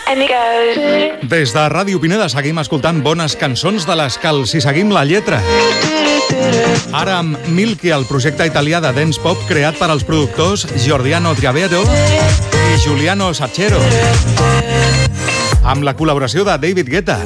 Des de Ràdio Pineda seguim escoltant bones cançons de les que els hi seguim la lletra. Ara amb Milky, el projecte italià de dance pop creat per als productors Giordano Triavero i Giuliano Sacchero, amb la col·laboració de David Guetta.